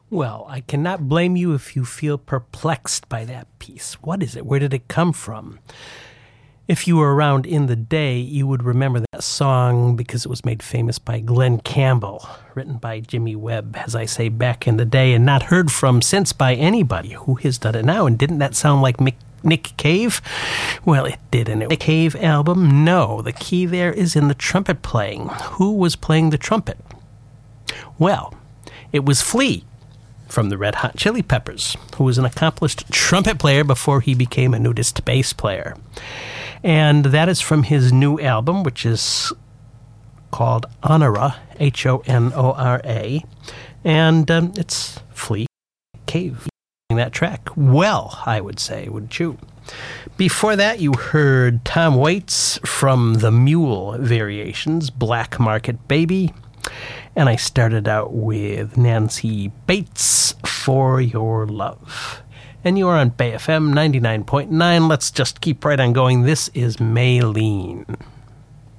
Well, I cannot blame you if you feel perplexed by that piece. What is it? Where did it come from? If you were around in the day, you would remember that song because it was made famous by Glenn Campbell, written by Jimmy Webb, as I say, back in the day, and not heard from since by anybody. Who has done it now? And didn't that sound like Nick Cave? Well, it did. And a Cave album? No. The key there is in the trumpet playing. Who was playing the trumpet? Well, it was Flea from the Red Hot Chili Peppers, who was an accomplished trumpet player before he became a nudist bass player. And that is from his new album, which is called Honora, Honora, and it's Flea Cave that track. Well, I would say, wouldn't you? Before that, you heard Tom Waits from the Mule Variations, Black Market Baby. And I started out with Nancy Bates, For Your Love. And you are on Bay FM 99.9. Let's just keep right on going. This is Maylene.